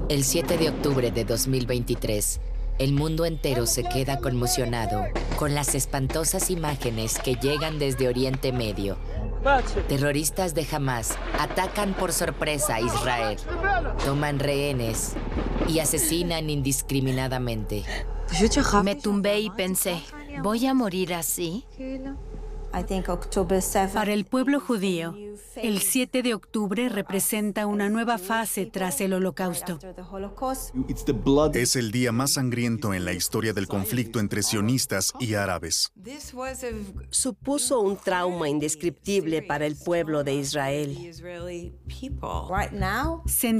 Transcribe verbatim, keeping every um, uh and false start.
El siete de octubre de dos mil veintitrés, el mundo entero se queda conmocionado con las espantosas imágenes que llegan desde Oriente Medio. Terroristas de Hamás atacan por sorpresa a Israel, toman rehenes y asesinan indiscriminadamente. Me tumbé y pensé, ¿voy a morir así? Para el pueblo judío, el siete de octubre representa una nueva fase tras el Holocausto. Es el día más sangriento en la historia del conflicto entre sionistas y árabes. Supuso un trauma indescriptible para el pueblo de Israel.